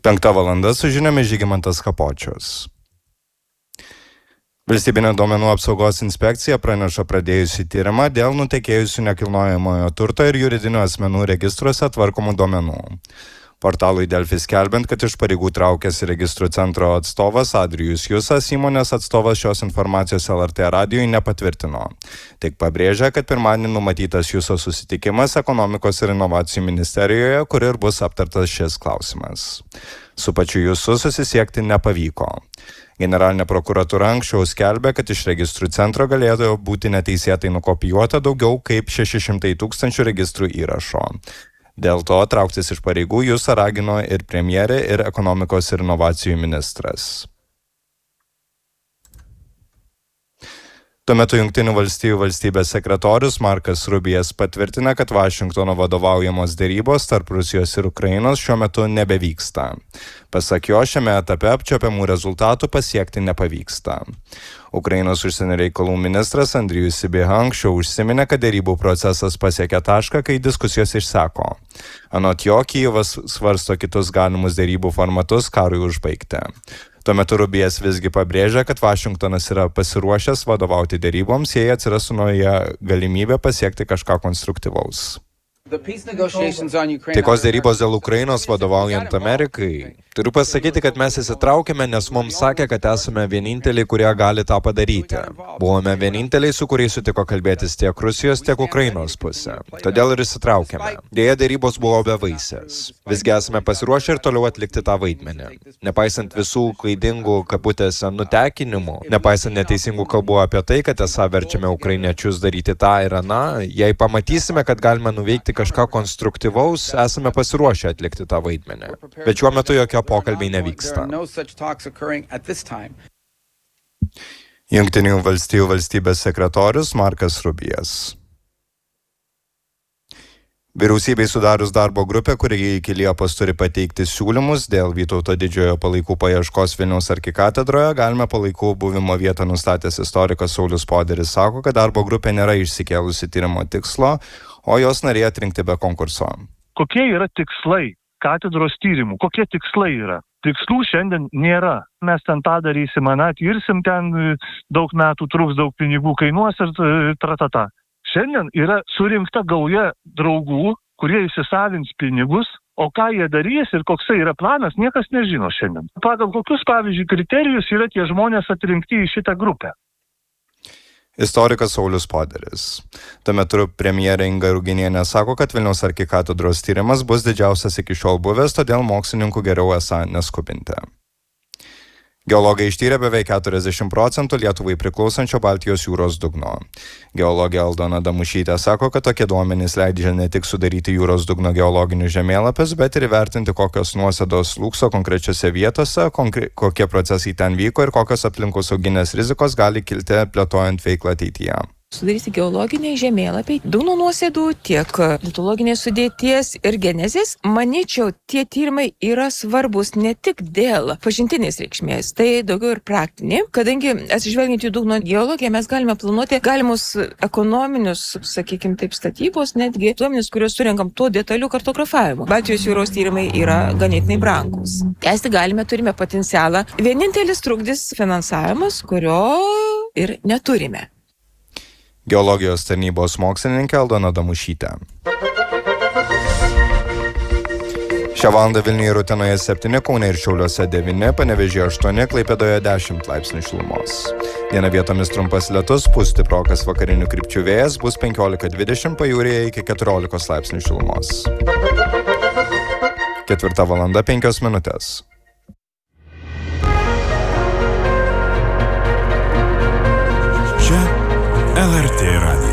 5:00 su žiniomis Žygimantas Kapočius. Valstybinė duomenų apsaugos inspekcija praneša pradėjusi tyrimą dėl nutekėjusių nekilnojamojo turto ir juridinių asmenų registruose tvarkomų duomenų. Portalui Delfi skelbiant, kad iš pareigų traukėsi registrų centro atstovas Adrijus Jusas, įmonės atstovas šios informacijos LRT radijui nepatvirtino. Tik pabrėžia, kad pirmadienį numatytas Juso susitikimas ekonomikos ir inovacijų ministerijoje, kur ir bus aptartas šis klausimas. Su pačiu Jusu susisiekti nepavyko. Generalinė prokuratūra anksčiau skelbė, kad iš registrų centro galėjo būti neteisėtai nukopijuota daugiau kaip 600 000 registrų įrašo. Dėl to trauktis iš pareigų Jusą ragino ir premjerė, ir ekonomikos ir inovacijų ministras. Tuo metu Jungtinių valstijų valstybės sekretorius Markas Rubijas patvirtina, kad Vašingtono vadovaujamos dėrybos tarp Rusijos ir Ukrainos šiuo metu nebevyksta. Pasak jo, šiame etape apčiopiamų rezultatų pasiekti nepavyksta. Ukrainos užsienio reikalų ministras Andrijus Sybiha anksčiau užsiminė, kad dėrybų procesas pasiekė tašką, kai diskusijos išseko. Anot jo, Kijevas svarsto kitus galimus dėrybų formatus karui užbaigti. Tuo metu Rubijas visgi pabrėžia, kad Vašingtonas yra pasiruošęs vadovauti dėryboms, jei atsirastų nauja galimybė pasiekti kažką konstruktyvaus. Taikos dėrybos dėl Ukrainos vadovaujant Amerikai. Turiu pasakyti, kad mes įsitraukėme, nes mums sakė, kad esame vieninteliai, kurie gali tą padaryti. Buvome vieninteliai, su kuriais sutiko kalbėtis tiek Rusijos, tiek Ukrainos pusė. Todėl ir įsitraukėme. Dėja, dėrybos buvo bevaisės. Visgi esame pasiruošę ir toliau atlikti tą vaidmenį. Nepaisant visų klaidingų kabutėse nutekinimų, nepaisant neteisingų kalbų apie tai, kad esą verčiame ukrainiečius daryti tą ir aną, jei pamatysime, kad galime nuveikti kažką konstruktyvaus, esame pasiruošę atlikti tą vaidmenį. Bet šiuo metu jokio pokalbiai nevyksta. Jungtinių valstijų valstybės sekretorius Markas Rubijas. Vyriausybei sudarius darbo grupę, kuri iki Liepos turi pateikti siūlymus dėl Vytauto Didžiojo palaikų paieškos Vilniaus arkikatedroje, galime palaikų buvimo vietą nustatęs istorikas Saulius Poderis sako, kad darbo grupė nėra išsikėlusi tyrimo tikslo, o jos nariai atrinkti be konkurso. Kokie yra tikslai katedros tyrimų? Kokie tikslai yra? Tikslų šiandien nėra. Mes ten tą darysim, atkirsim ten, daug metų truks, daug pinigų kainuos ir tratata. Šiandien yra surinkta gauja draugų, kurie įsisavins pinigus, o ką jie darys ir koksai yra planas, niekas nežino šiandien. Pagal kokius, pavyzdžiui, kriterijus yra tie žmonės atrinkti į šitą grupę? Istorikas Saulius Poderis. Tuo metu premjerė Inga Ruginienė sako, kad Vilniaus arkikatedros tyrimas bus didžiausias iki šiol buvęs, todėl mokslininkų geriau esą neskubinti. Geologai ištyrė beveik 40% Lietuvai priklausančio Baltijos jūros dugno. Geologė Aldona Damušytė sako, kad tokie duomenys leidžia ne tik sudaryti jūros dugno geologinius žemėlapius, bet ir įvertinti, kokios nuosėdos slūgso konkrečiose vietose, kokie procesai ten vyko ir kokios aplinkosauginės rizikos gali kilti plėtojant veiklą ateityje. Sudaryti geologiniai žemėlapiai, dugno nuosėdų, tiek litologinės sudėties ir genezės. Manyčiau, tie tyrimai yra svarbus ne tik dėl pažintinės reikšmės, tai daugiau ir praktinė, kadangi atsižvelgiant į dugno geologiją mes galime planuoti galimus ekonominius, sakykime taip, statybos, netgi duomenis, kuriuos surinkam to detalių kartografavimu. Baltijos jūros tyrimai yra ganėtinai brangus. Tęsti galime, turime potencialą. Vienintelis trukdis finansavimas, kurio ir neturime. Geologijos tarnybos mokslininkė Aldona Damušytė. Šią valandą Vilniuje ir Utenoje 7, Kaune ir Šiauliuose 9, Panevėžyje 8, Klaipėdoje 10 laipsnių šilumos. Dieną vietomis trumpas lietus, pūs stiprokas vakarinių krypčių vėjas, bus 15-20, pajūryje iki 14 laipsnių šilumos. 4:05. Čia LRT radijas.